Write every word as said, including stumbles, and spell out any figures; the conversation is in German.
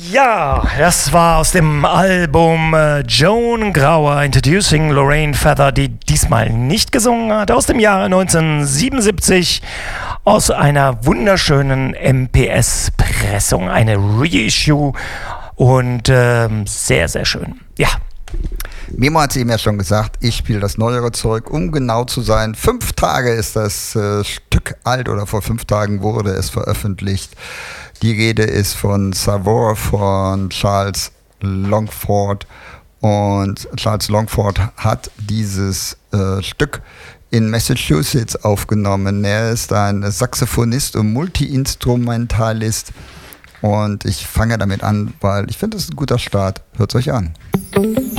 Ja, das war aus dem Album äh, Joan Grauer Introducing Lorraine Feather, die diesmal nicht gesungen hat, aus dem Jahre neunzehnhundertsiebenundsiebzig, aus einer wunderschönen M P S-Pressung, eine Reissue und äh, sehr, sehr schön. Ja. Memo hat es eben ja schon gesagt, ich spiele das neuere Zeug, um genau zu sein. Fünf Tage ist das äh, Stück alt oder vor fünf Tagen wurde es veröffentlicht. Die Rede ist von Savoir von Charles Longford und Charles Longford hat dieses äh, Stück in Massachusetts aufgenommen. Er ist ein Saxophonist und Multi-Instrumentalist und ich fange damit an, weil ich finde, es ist ein guter Start. Hört es euch an.